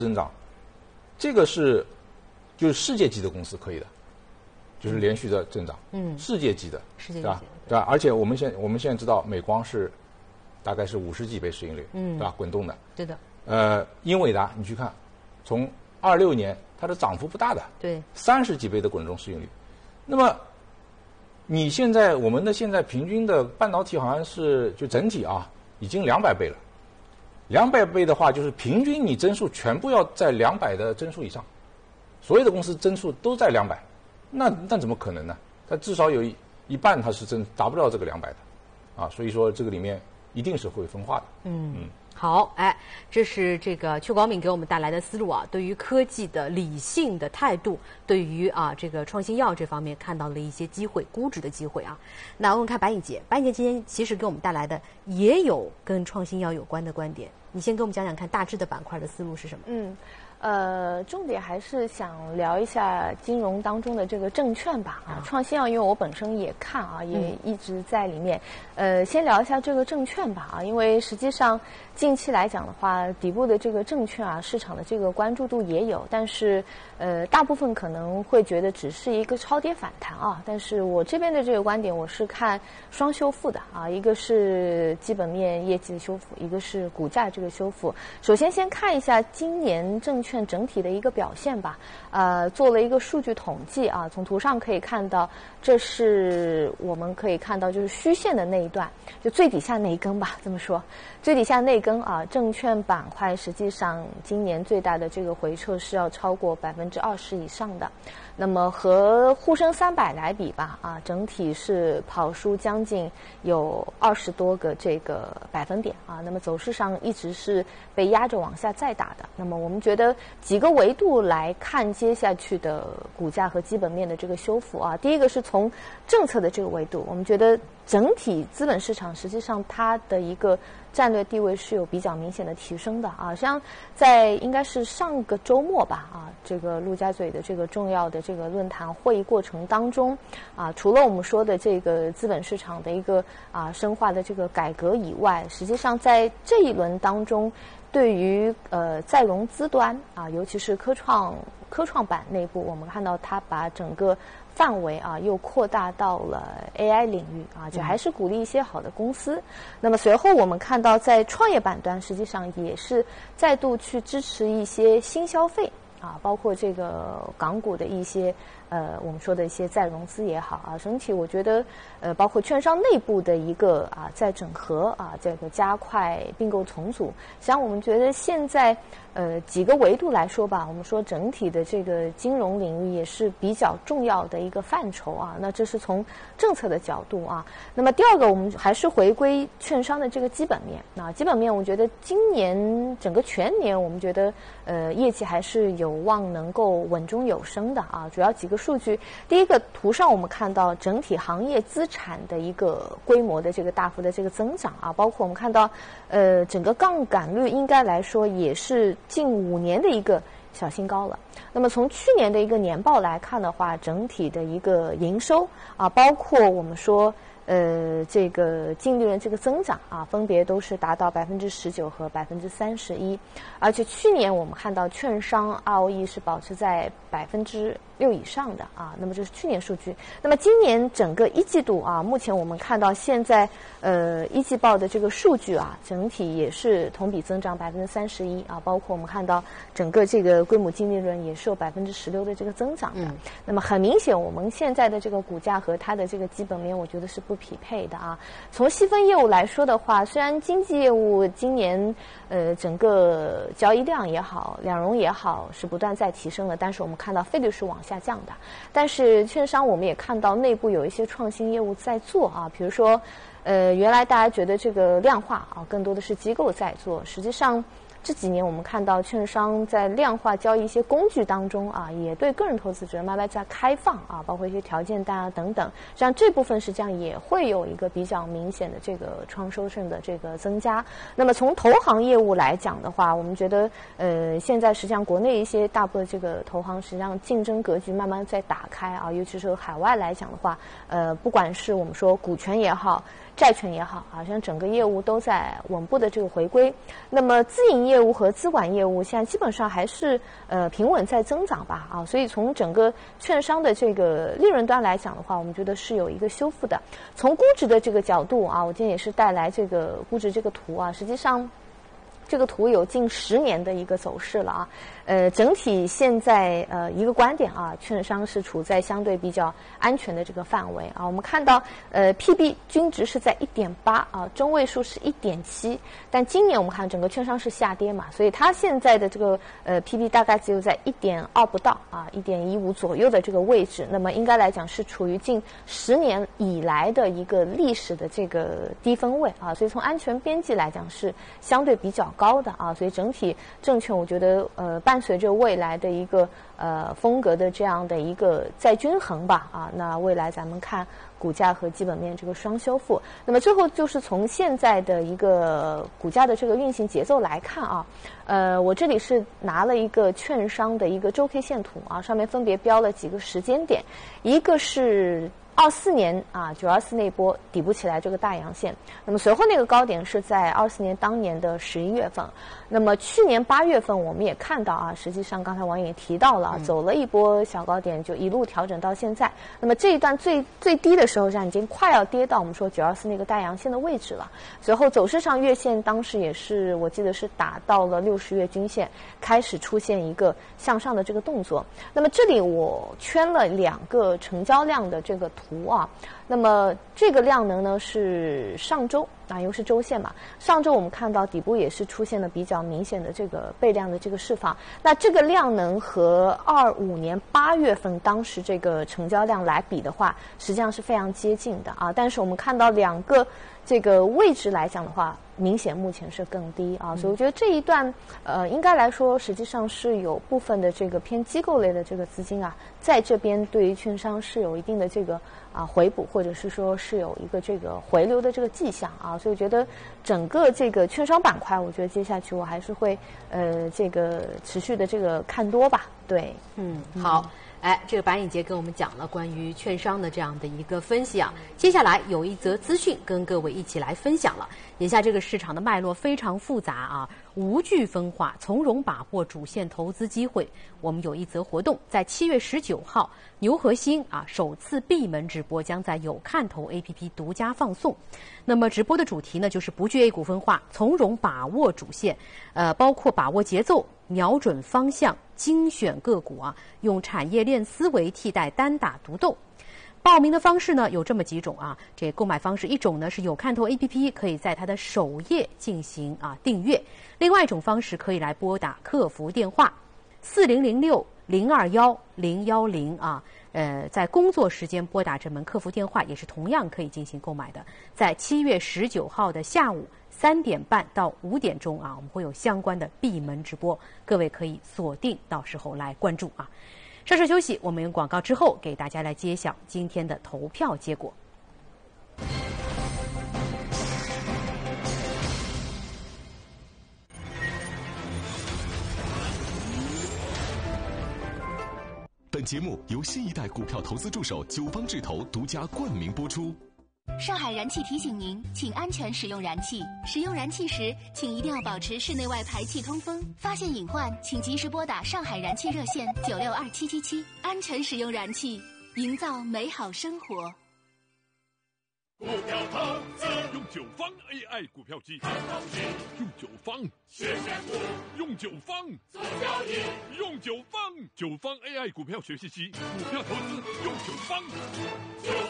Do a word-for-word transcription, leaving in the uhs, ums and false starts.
增长，这个是就是世界级的公司可以的，就是连续的增长，嗯，世界级的， 世界级对吧？对吧？而且我们现我们现在知道美光是大概是五十几倍市盈率，嗯，对吧？滚动的， 对的。 呃，英伟达你去看，从二六年它的涨幅不大的， 对， 三十几倍的滚动市盈率。那么你现在我们的现在平均的半导体好像是就整体啊，已经两百倍了。两百倍的话，就是平均你增速全部要在两百的增速以上，所有的公司增速都在两百，那那怎么可能呢？它至少有一一半它是真达不到这个两百的，啊，所以说这个里面一定是会分化的。 嗯嗯。好，哎，这是这个邱广敏给我们带来的思路啊，对于科技的理性的态度，对于啊这个创新药这方面看到了一些机会，估值的机会啊。那我们看白颖杰，白颖杰今天其实给我们带来的也有跟创新药有关的观点，你先给我们讲讲看大致的板块的思路是什么？ 嗯。呃，重点还是想聊一下金融当中的这个证券吧啊，创新药，因为我本身也看啊，也一直在里面。呃，先聊一下这个证券吧啊，因为实际上近期来讲的话，底部的这个证券啊，市场的这个关注度也有，但是呃，大部分可能会觉得只是一个超跌反弹啊。但是我这边的这个观点，我是看双修复的啊，一个是基本面业绩的修复，一个是股价这个修复。首先先看一下今年证券整体的一个表现吧，呃，做了一个数据统计啊，从图上可以看到，这是我们可以看到就是虚线的那一段，就最底下那一根吧，这么说，最底下那一根啊，证券板块实际上今年最大的这个回撤是要超过百分之二十以上的。那么和沪深三百来比吧，啊，整体是跑输将近有二十多个这个百分点啊。那么走势上一直是被压着往下再打的。那么我们觉得几个维度来看接下去的股价和基本面的这个修复啊。第一个是从政策的这个维度，我们觉得整体资本市场实际上它的一个战略地位是有比较明显的提升的啊。实际上在应该是上个周末吧啊，这个陆家嘴的这个重要的这个论坛会议过程当中啊，除了我们说的这个资本市场的一个啊深化的这个改革以外，实际上在这一轮当中，对于呃再融资端啊，尤其是科创科创板内部，我们看到它把整个范围啊又扩大到了 A I 领域啊，就还是鼓励一些好的公司。嗯、那么随后我们看到在创业板端，实际上也是再度去支持一些新消费啊，包括这个港股的一些呃我们说的一些再融资也好啊，整体我觉得呃包括券商内部的一个啊在整合啊，这个加快并购重组，实际上我们觉得现在呃几个维度来说吧，我们说整体的这个金融领域也是比较重要的一个范畴啊。那这是从政策的角度啊。那么第二个，我们还是回归券商的这个基本面啊，基本面我觉得今年整个全年我们觉得呃业绩还是有望能够稳中有升的啊。主要几个数据，第一个图上我们看到整体行业资产的一个规模的这个大幅的这个增长啊，包括我们看到呃整个杠杆率应该来说也是近五年的一个小新高了。那么从去年的一个年报来看的话，整体的一个营收啊，包括我们说呃这个净利润这个增长啊，分别都是达到百分之十九和百分之三十一，而且去年我们看到券商 R O E 是保持在百分之六以上的啊。那么这是去年数据。那么今年整个一季度啊，目前我们看到现在呃一季报的这个数据啊，整体也是同比增长百分之三十一啊，包括我们看到整个这个规模净利润也是有百分之十六的这个增长的。嗯、那么很明显，我们现在的这个股价和它的这个基本面，我觉得是不匹配的啊。从细分业务来说的话，虽然经纪业务今年呃整个交易量也好，两融也好是不断在提升的，但是我们看到费率是往下降的。但是券商我们也看到内部有一些创新业务在做啊，比如说呃原来大家觉得这个量化啊更多的是机构在做，实际上这几年我们看到券商在量化交易一些工具当中啊，也对个人投资者慢慢在开放啊，包括一些条件单啊等等，像这部分实际上也会有一个比较明显的这个创收性的这个增加。那么从投行业务来讲的话，我们觉得呃现在实际上国内一些大部分这个投行实际上竞争格局慢慢在打开啊，尤其是海外来讲的话，呃不管是我们说股权也好， 债券也好，好像整个业务都在稳步的这个回归。那么自营业务和资管业务现在基本上还是呃平稳在增长吧啊，所以从整个券商的这个利润端来讲的话，我们觉得是有一个修复的。从估值的这个角度啊，我今天也是带来这个估值这个图啊，实际上这个图有近十年的一个走势了啊。呃，整体现在呃一个观点啊，券商是处在相对比较安全的这个范围啊。我们看到呃 P B 均值是在 一点八 啊，中位数是 一点七， 但今年我们看整个券商是下跌嘛，所以它现在的这个呃 P B 大概只有在 一点二 不到啊 一点一五 左右的这个位置，那么应该来讲是处于近十年以来的一个历史的这个低分位啊，所以从安全边际来讲是相对比较高的啊，所以整体证券我觉得呃伴随着未来的一个呃风格的这样的一个再均衡吧啊，那未来咱们看股价和基本面这个双修复。那么最后就是从现在的一个股价的这个运行节奏来看啊，呃，我这里是拿了一个券商的一个周 K 线图啊，上面分别标了几个时间点，一个是二四年啊，九二四那波底部起来这个大阳线，那么随后那个高点是在二四年当年的十一月份。那么去年八月份我们也看到啊，实际上刚才王颖也提到了，走了一波小高点，就一路调整到现在。那么这一段最最低的时候上已经快要跌到我们说九二四那个大阳线的位置了。随后走势上月线当时也是我记得是打到了六十月均线，开始出现一个向上的这个动作。那么这里我圈了两个成交量的这个图啊，那么这个量能呢是上周啊，又是周线嘛，上周我们看到底部也是出现了比较明显的这个倍量的这个释放，那这个量能和二五年八月份当时这个成交量来比的话，实际上是非常接近的啊，但是我们看到两个这个位置来讲的话，明显目前是更低啊，所以我觉得这一段呃应该来说实际上是有部分的这个偏机构类的这个资金啊，在这边对于券商是有一定的这个啊回补，或者是说是有一个这个回流的这个迹象啊，所以我觉得整个这个券商板块，我觉得接下去我还是会呃这个持续的这个看多吧。对， 嗯，好。哎，这个白颖杰跟我们讲了关于券商的这样的一个分析啊。接下来有一则资讯跟各位一起来分享了。眼下这个市场的脉络非常复杂啊，无惧分化，从容把握主线投资机会。我们有一则活动，在七月十九号，牛核心啊首次闭门直播将在有看头 A P P 独家放送。那么直播的主题呢，就是不惧 A 股分化，从容把握主线，呃，包括把握节奏、瞄准方向、精选个股啊，用产业链思维替代单打独斗。报名的方式呢有这么几种啊，这购买方式一种呢是有看头 A P P 可以在它的首页进行啊订阅，另外一种方式可以来拨打客服电话四零零六零二幺零幺零啊，呃，在工作时间拨打这门客服电话也是同样可以进行购买的。在七月十九号的下午三点半到五点钟啊，我们会有相关的闭门直播，各位可以锁定，到时候来关注啊。稍事休息，我们用广告之后给大家来揭晓今天的投票结果。 本节目由新一代股票投资助手九方智投独家冠名播出。 上海燃气提醒您，请安全使用燃气。使用燃气时，请一定要保持室内外排气通风。发现隐患，请及时拨打上海燃气热线九六二七七七。安全使用燃气，营造美好生活。 股票投资用九方 A I 股票机，用九方学选股，用九方做交易，用九方九方 A I 股票学习机，股票投资用九方。